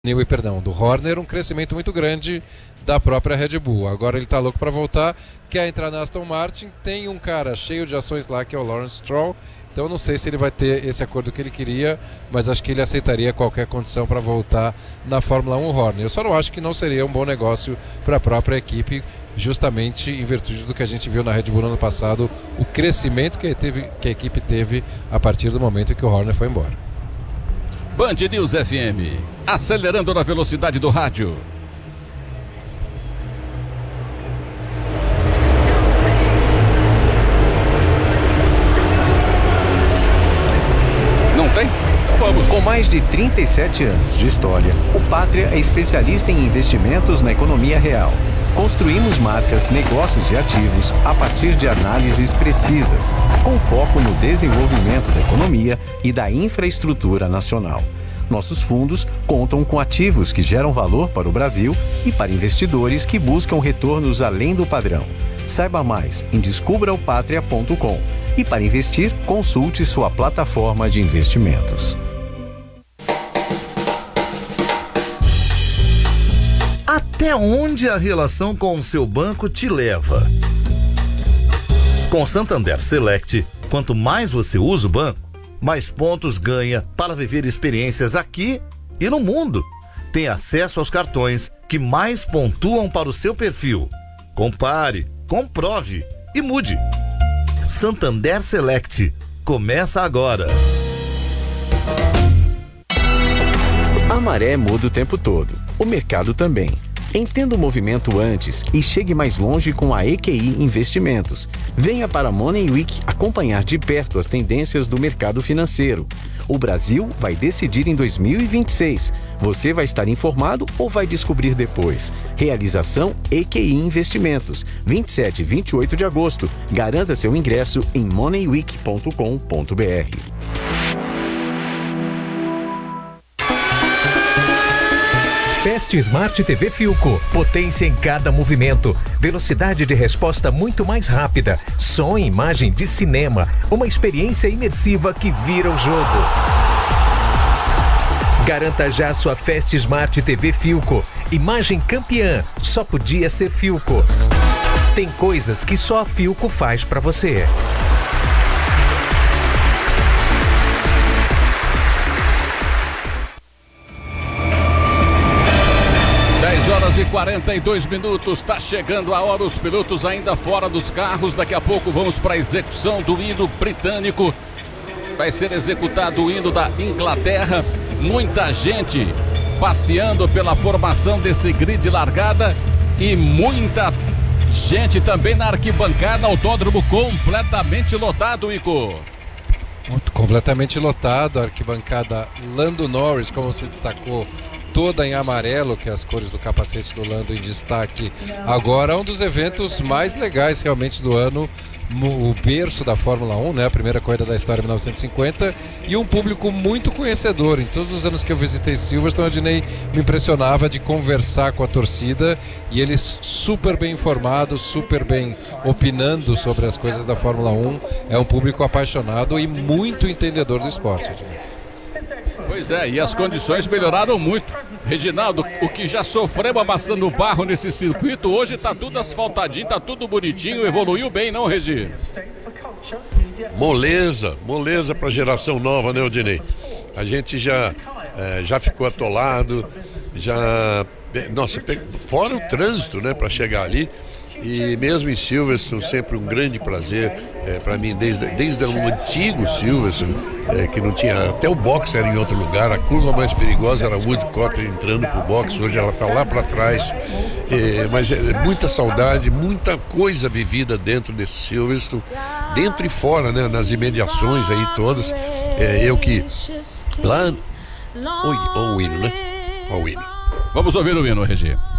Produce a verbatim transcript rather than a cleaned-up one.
Newey, perdão, do Horner, um crescimento muito grande da própria Red Bull. Agora ele tá louco para voltar, quer entrar na Aston Martin, tem um cara cheio de ações lá que é o Lawrence Stroll, então não sei se ele vai ter esse acordo que ele queria, mas acho que ele aceitaria qualquer condição para voltar na Fórmula um Horner. Eu só não acho que não seria um bom negócio para a própria equipe, justamente em virtude do que a gente viu na Red Bull no ano passado, o crescimento que a, teve, que a equipe teve a partir do momento em que o Horner foi embora. Band News F M, acelerando na velocidade do rádio. Não tem? Então vamos. Com mais de trinta e sete anos de história, o Pátria é especialista em investimentos na economia real. Construímos marcas, negócios e ativos a partir de análises precisas, com foco no desenvolvimento da economia e da infraestrutura nacional. Nossos fundos contam com ativos que geram valor para o Brasil e para investidores que buscam retornos além do padrão. Saiba mais em descubra o patria ponto com e para investir, consulte sua plataforma de investimentos. Até onde a relação com o seu banco te leva? Com o Santander Select, quanto mais você usa o banco, mais pontos ganha para viver experiências aqui e no mundo. Tem acesso aos cartões que mais pontuam para o seu perfil. Compare, comprove e mude. Santander Select. Começa agora. A maré muda o tempo todo. O mercado também. Entenda o movimento antes e chegue mais longe com a E Q I Investimentos. Venha para a Money Week acompanhar de perto as tendências do mercado financeiro. O Brasil vai decidir em dois mil e vinte e seis. Você vai estar informado ou vai descobrir depois? Realização E Q I Investimentos, vinte e sete e vinte e oito de agosto. Garanta seu ingresso em money week ponto com ponto b r. Fast Smart T V Philco, potência em cada movimento, velocidade de resposta muito mais rápida, som e imagem de cinema, uma experiência imersiva que vira o jogo. Garanta já sua Fast Smart T V Philco, imagem campeã, só podia ser Philco. Tem coisas que só a Philco faz pra você. dez horas e quarenta e dois minutos, está chegando a hora, os pilotos ainda fora dos carros. Daqui a pouco vamos para a execução do hino britânico. Vai ser executado o hino da Inglaterra. Muita gente passeando pela formação desse grid largada e muita gente também na arquibancada. Autódromo completamente lotado, Ico. Completamente lotado, a arquibancada Lando Norris, como se destacou, toda em amarelo, que é as cores do capacete do Lando em destaque. Agora, um dos eventos mais legais realmente do ano, o berço da Fórmula um, né? A primeira corrida da história em mil novecentos e cinquenta, e um público muito conhecedor. Em todos os anos que eu visitei Silverstone, a Dinei me impressionava de conversar com a torcida, e eles super bem informados, super bem opinando sobre as coisas da Fórmula um. É um público apaixonado e muito entendedor do esporte. Pois é, e as condições melhoraram muito. Reginaldo, o que já sofremos amassando barro nesse circuito, hoje tá tudo asfaltadinho, tá tudo bonitinho, evoluiu bem, não, Regi? Moleza, moleza pra geração nova, né, Odinei? A gente já, é, já ficou atolado, já... Nossa, fora o trânsito, né, pra chegar ali. E mesmo em Silverstone, sempre um grande prazer é, para mim, desde, desde o antigo Silverstone, é, que não tinha, até o box era em outro lugar, a curva mais perigosa era Woodcote entrando pro box, hoje ela está lá para trás, é, mas é muita saudade, muita coisa vivida dentro desse Silverstone, dentro e fora, né, nas imediações aí todas, é, eu que lá, oi, ó o hino, né, ó o hino. Vamos ouvir o hino, Regi.